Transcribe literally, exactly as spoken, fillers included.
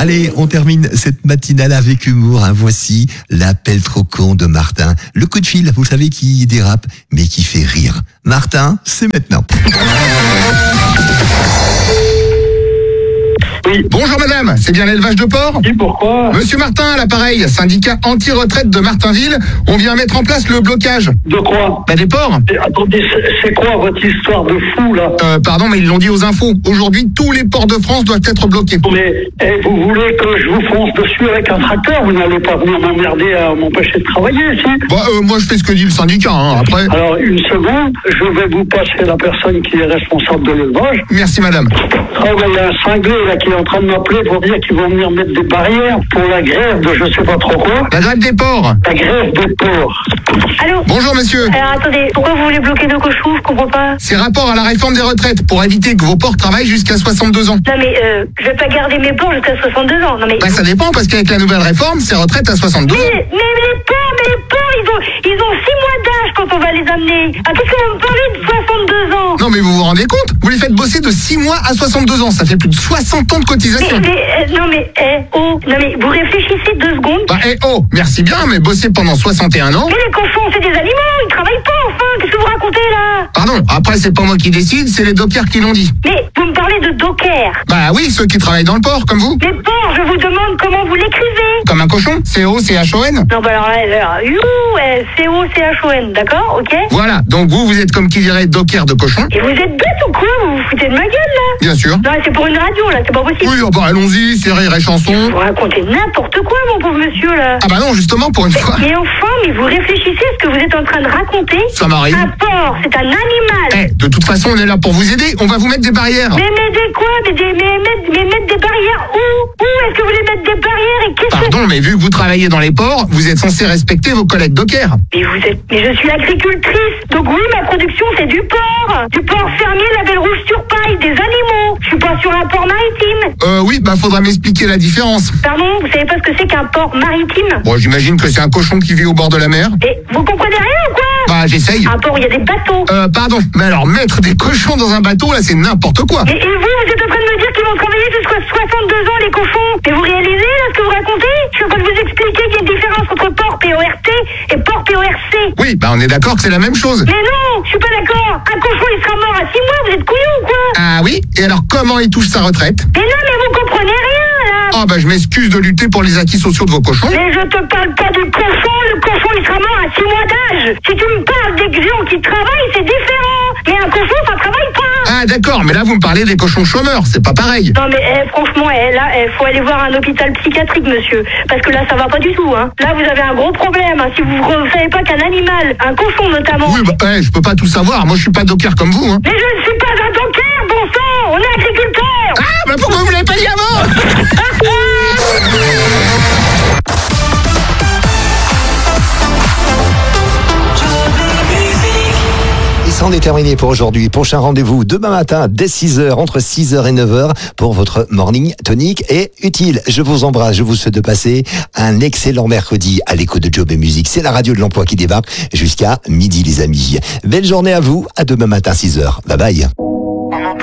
Allez, on termine cette matinale avec humour. Hein. Voici l'appel trop con de Martin. Le coup de fil, vous savez, qui dérape, mais qui fait rire. Martin, c'est maintenant. Oui. Bonjour madame, c'est bien l'élevage de porc? Oui, pourquoi? Monsieur Martin à l'appareil, syndicat anti-retraite de Martinville, on vient mettre en place le blocage. De quoi? Bah des porcs. Et attendez, c'est- c'est quoi votre histoire de fou, là? Euh, pardon, mais ils l'ont dit aux infos. Aujourd'hui, tous les ports de France doivent être bloqués. Mais eh, vous voulez que je vous fonce dessus avec un tracteur? Vous n'allez pas venir m'emmerder à m'empêcher de travailler, si? Bah euh, moi je fais ce que dit le syndicat, hein. Après... Alors, une seconde, je vais vous passer la personne qui est responsable de l'élevage. Merci madame. Ah, ben, il y a un cinglé, là, qui est en train de m'appeler pour dire qu'ils vont venir mettre des barrières pour la grève de je sais pas trop quoi. La grève des porcs. La grève des porcs. Allô? Bonjour monsieur. Alors attendez, pourquoi vous voulez bloquer nos cochons? Je comprends pas. C'est rapport à la réforme des retraites pour éviter que vos porcs travaillent jusqu'à soixante-deux ans. Non mais euh, je vais pas garder mes porcs jusqu'à soixante-deux ans. Non mais. Bah ça dépend parce qu'avec la nouvelle réforme, c'est retraite à soixante-deux ans. Mais, mais les porcs, mais les porcs, ils ont, ils ont six mois d'âge quand on va les amener. Ah, qu'est-ce que vous me parlez de soixante-deux ans? Non mais vous vous rendez compte? Vous les faites bosser de six mois à soixante-deux ans, ça fait plus de soixante ans de Mais, cotisation. mais, euh, non mais, eh, oh, non mais, vous réfléchissez deux secondes. Bah eh oh, merci bien, mais bosser pendant soixante et un ans. Mais les cochons, c'est des animaux, ils travaillent pas enfin. Qu'est-ce que vous racontez là? Pardon, après c'est pas moi qui décide, c'est les dockers qui l'ont dit. Mais vous me parlez de docker. Bah oui, ceux qui travaillent dans le port, comme vous. Les porcs, je vous demande comment vous l'écrivez. Comme un cochon, C O C H O N. Non bah alors là, alors, you, euh, C O C H O N, d'accord, ok? Voilà, donc vous, vous êtes comme qui dirait docker de cochon. Et vous êtes bête ou quoi? Vous vous foutez de ma gueule là? Bien sûr. Non, c'est pour une radio là, c'est pas possible. Oui, oh bah allons-y, c'est rire et chanson. Vous racontez n'importe quoi, mon pauvre monsieur là. Ah bah non, justement, pour une fois. Mais enfin, mais vous réfléchissez à ce que vous êtes en train de raconter? Ça m'arrive. Un porc, c'est un animal. Eh, de toute façon, on est là pour vous aider, on va vous mettre des barrières. Mais, mais des quoi? Mais, des, mais, mettre, mais mettre des barrières où? Où est-ce que vous voulez mettre des barrières? Et qu'est-ce que... Pardon, mais vu que vous travaillez dans les ports, vous êtes censé respecter vos collègues dockers. Mais vous êtes... Mais je suis agricultrice. Donc oui, ma production, c'est du porc. Du porc fermier, label rouge sur paille, des animaux. Je suis pas sur un port maritime. Euh, oui, bah faudra m'expliquer la différence. Pardon, vous savez pas ce que c'est qu'un port maritime? Bon, j'imagine que c'est un cochon qui vit au bord de la mer. Et vous comprenez rien ou quoi? Bah, j'essaye. Un port, il y a des bateaux. Euh, pardon, mais alors mettre des cochons dans un bateau, là, c'est n'importe quoi. Et, et vous, vous êtes en train de me dire qu'ils vont travailler jusqu'à soixante-deux ans, les cochons? Mais vous réalisez, là, ce que vous racontez? Je suis en train de vous expliquer qu'il y a une différence entre port P O R T et port P O R C. Oui, bah on est d'accord que c'est la même chose. Mais non, je suis pas d'accord. Un cochon, il sera mort à six mois, vous êtes couillon ou quoi? Ah oui, et alors comment il touche sa retraite? Mais non, mais vous comprenez rien, là. Ah bah je m'excuse de lutter pour les acquis sociaux de vos cochons. Mais je te parle pas du cochon, le cochon, il sera mort à six mois d'âge. Si tu me parles des gens qui travaillent, c'est différent. Mais un cochon, ça travaille pas. Ah d'accord, mais là vous me parlez des cochons chômeurs, c'est pas pareil. Non mais eh, franchement, eh, là, il faut aller voir un hôpital psychiatrique, monsieur. Parce que là, ça va pas du tout. Hein. Là, vous avez un gros problème. Hein. Si vous ne savez pas qu'un animal, un cochon notamment... Oui, bah eh, je peux pas tout savoir, moi je suis pas docker comme vous. Hein. Mais je ne suis pas un docker, bon sang. On est agriculteurs. Ah, bah pourquoi vous l'avez pas dit avant? Et c'en est terminé pour aujourd'hui. Prochain rendez-vous demain matin dès six heures, entre six heures et neuf heures pour votre morning tonique et utile. Je vous embrasse, je vous souhaite de passer un excellent mercredi à l'écho de Job et Musique. C'est la radio de l'emploi qui débarque jusqu'à midi les amis. Belle journée à vous, à demain matin six heures. Bye bye.